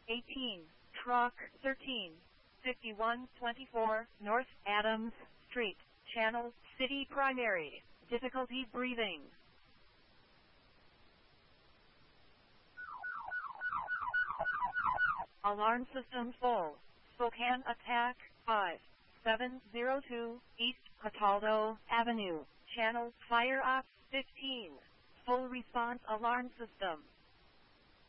18, Truck 13, 5124 North Adams Street, Channel City Primary, difficulty breathing. Alarm system full. Spokane attack 5702 East Cataldo Avenue, Channel Fire Ops 15. Full response alarm system.